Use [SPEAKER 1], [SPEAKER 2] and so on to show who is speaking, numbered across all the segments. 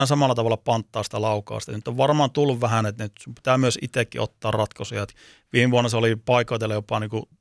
[SPEAKER 1] samalla tavalla panttaa sitä laukausta. Nyt on varmaan tullut vähän, että nyt pitää myös itsekin ottaa ratkaisuja. Viime vuonna se oli paikoitella jopa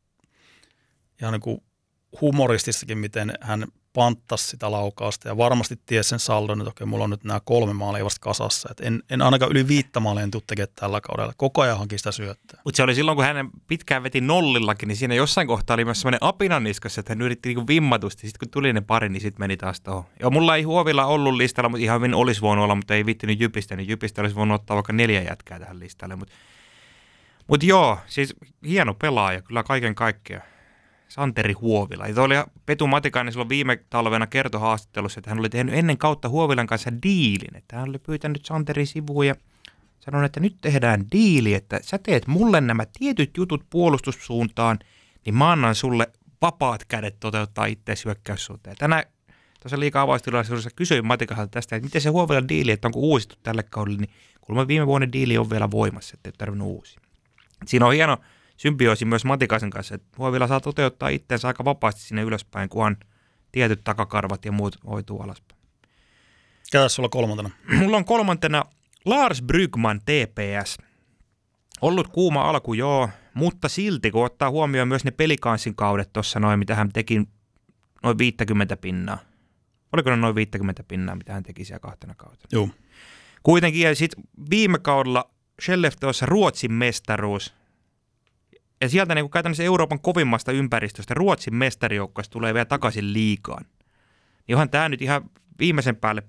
[SPEAKER 1] ihan niin kuin humoristissakin, miten hän panttasi sitä laukausta ja varmasti tiesi sen saldon, että okei, mulla on nyt nämä 3 maalia vasta kasassa. Et en ainakaan yli 5 maalia en tule tekemään tällä kaudella. Koko ajan hankin sitä syöttää.
[SPEAKER 2] Mutta se oli silloin, kun hänen pitkään veti nollillakin, niin siinä jossain kohtaa oli myös sellainen apinaniskassa, että hän yritti niinku vimmatusti. Sitten kun tuli ne pari, niin sitten meni taas tuohon. Ja mulla ei Huovilla ollut listalla, mutta ihan hyvin olisi voinut olla, mutta ei viittinyt Jypistä. Niin Jypistä olisi voinut ottaa vaikka 4 jätkää tähän listalle. Mutta joo, siis hieno pelaaja, kyllä kaiken kaikkiaan. Santeri Huovila. Ja oli Petu Matikainen silloin viime talvena kertoi haastattelussa, että hän oli tehnyt ennen kautta Huovilan kanssa diilin. Että hän oli pyytänyt Santerin sivuun ja sanonut, että nyt tehdään diili, että sä teet mulle nämä tietyt jutut puolustussuuntaan, niin mä annan sulle vapaat kädet toteuttaa itseäsi hyökkäyssuuntaan. Tänään tuossa liikaa avaustilaisuudessa kysyin Matikaselta tästä, että miten se Huovilan diili, että onko uusittu tälle kaudelle, niin kuulemma viime vuoden diili on vielä voimassa, että ei tarvinnut uusia. Siinä on hieno symbioosi myös Matikaisen kanssa, että Huovila saa toteuttaa itseensä aika vapaasti sinne ylöspäin, kunhan tietyt takakarvat ja muut hoituu alaspäin.
[SPEAKER 1] Ketäs sulla 3?
[SPEAKER 2] Mulla on 3. Lars Brygman TPS. Ollut kuuma alku, joo, mutta silti kun ottaa huomioon myös ne Pelikansin kaudet tuossa noin, mitä hän teki noin 50 pinnaa. Oliko ne noin 50 pinnaa, mitä hän teki siellä 2 kautena?
[SPEAKER 1] Joo.
[SPEAKER 2] Kuitenkin, ja sitten viime kaudella Skellefteåssa Ruotsin mestaruus. Ja sieltä niin käytännössä Euroopan kovimmasta ympäristöstä Ruotsin mestarijoukkoista tulee vielä takaisin liigaan. Niin onhan tämä nyt ihan viimeisen päälle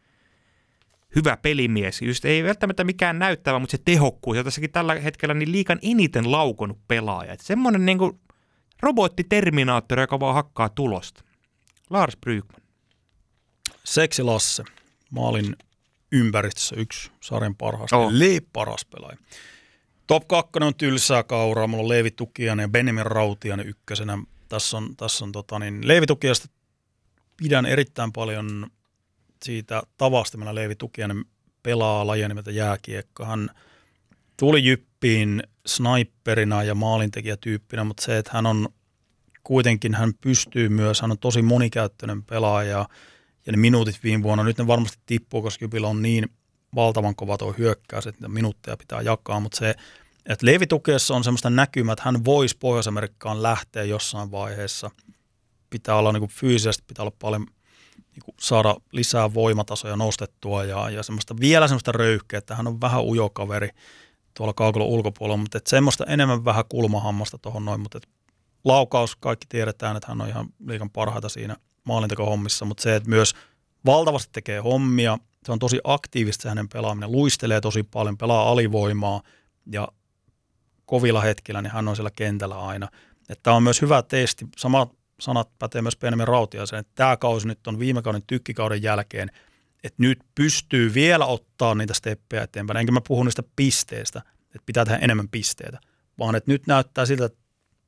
[SPEAKER 2] hyvä pelimies. Just ei välttämättä mikään näyttävä, mutta se tehokkuus. Ja tässäkin tällä hetkellä niin liigan eniten laukonut pelaaja. Et semmoinen niin kuin robottiterminaattori, joka vaan hakkaa tulosta. Lars Brygman.
[SPEAKER 1] Seksi Lasse. Maalin ympäristössä yksi sarjan parhaasta. Paras pelaaja. Top 2 on tylsää kauraa. Mulla on Leevi Tukiainen ja Benjamin Rautiainen ykkösenä. Tässä on Leevi Tukiasta pidän erittäin paljon siitä tavasta, millä Leevi Tukiainen pelaa lajia nimeltä jääkiekko. Hän tuli Jyppiin sniperina ja maalintekijätyyppinä, mutta se, että hän on kuitenkin, hän pystyy myös, hän on tosi monikäyttöinen pelaaja ja ne minuutit viime vuonna, nyt ne varmasti tippuu, koska Jypillä on niin valtavan kova tuo hyökkäys, että minuutteja pitää jakaa, mutta se, että Leevi Tukiassa on semmoista näkymää, että hän voisi Pohjois-Amerikkaan lähteä jossain vaiheessa. Pitää olla niin kuin fyysisesti, pitää olla paljon niin kuin saada lisää voimatasoja nostettua ja vielä semmoista röyhkeä, että hän on vähän ujo kaveri tuolla kaukolon ulkopuolella, mutta että semmoista enemmän vähän kulmahammasta tuohon noin, mutta laukaus, kaikki tiedetään, että hän on ihan liigan parhaita siinä maalintekohommissa, mutta se, että myös valtavasti tekee hommia, se on tosi aktiivista se hänen pelaaminen, luistelee tosi paljon, pelaa alivoimaa ja kovilla hetkillä, niin hän on siellä kentällä aina. Tämä on myös hyvä testi, samat sanat pätee myös Benjamin Rautiaiseen, että tämä kausi nyt on viime kauden tykkikauden jälkeen, että nyt pystyy vielä ottaa niitä steppejä eteenpäin. Enkä mä puhu niistä pisteistä, että pitää tehdä enemmän pisteitä, vaan että nyt näyttää siltä, että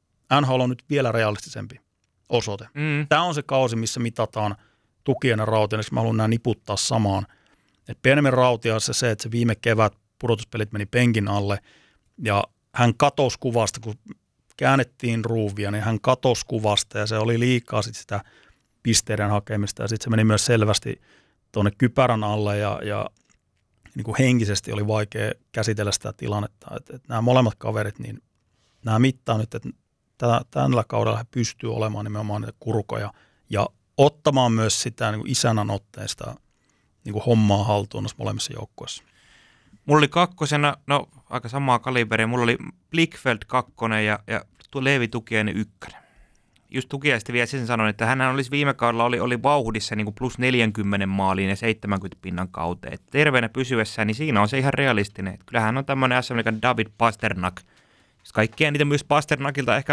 [SPEAKER 1] NHL on nyt vielä realistisempi osoite. Tämä on se kausi, missä mitataan Tukiainen Rautiainen, mä haluan nämä niputtaa samaan. Että Benjamin Rautiaisessa se, että se viime kevät pudotuspelit meni penkin alle ja hän katosi kuvasta, kun käännettiin ruuvia, niin hän katosi kuvasta ja se oli liikaa sit sitä pisteiden hakemista ja sitten se meni myös selvästi tuonne kypärän alle ja niin kuin henkisesti oli vaikea käsitellä sitä tilannetta. Että nämä molemmat kaverit, niin nämä mittaa nyt, että tällä kaudella he pystyy olemaan nimenomaan niitä kurkoja ja ottamaan myös sitä niin kuin isännän otteesta niin kuin hommaa haltuun noissa molemmissa joukkueissa.
[SPEAKER 2] Mulla oli 2, no aika samaa kaliberia, mulla oli Blickfeld 2 ja Leevi Tukiainen 1. Just Tukiaista vielä sen sanoin, että hän olisi viime kaudella oli vauhdissa niin kuin plus 40 maaliin ja 70 pinnan kauteen. Et terveenä pysyessään, niin siinä on se ihan realistinen. Et kyllähän on tämmöinen SM-liigan David Pasternak. Kaikkia niitä myös Pasternakilta ehkä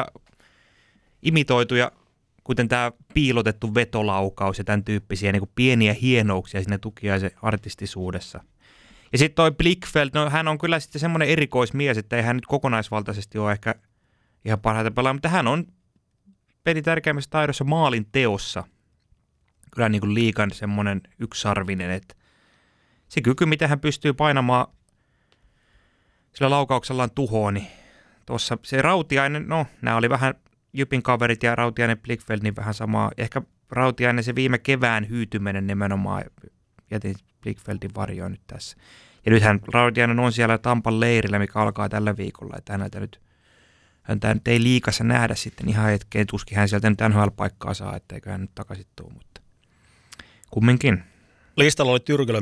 [SPEAKER 2] imitoituja, kuten tämä piilotettu vetolaukaus ja tämän tyyppisiä niin kuin pieniä hienouksia siinä Tukiaisen artistisuudessa. Ja sitten toi Blickfeld, no hän on kyllä sitten semmoinen erikoismies, että ei hän nyt kokonaisvaltaisesti ole ehkä ihan parhaita pelaa, mutta hän on pelin tärkeimmässä taidossa maalin teossa. Kyllä niin kuin liigan semmoinen yksisarvinen, että se kyky, miten hän pystyy painamaan sillä laukauksellaan tuhoon, niin tuossa se Rautiainen, no nämä oli vähän Jypin kaverit ja Rautiainen Blickfeld, niin vähän samaa. Ehkä Rautiainen se viime kevään hyytyminen nimenomaan, jätin Blichfeldin varjoon nyt tässä. Ja nythän Rautiainen on siellä Tampan leirillä, mikä alkaa tällä viikolla, että häntä nyt ei liigassa nähdä sitten ihan hetkeen, tuskin hän sieltä nyt NHL-paikkaa saa, etteikö hän nyt takaisin tule, mutta kumminkin.
[SPEAKER 1] Listalla oli Tyrkölä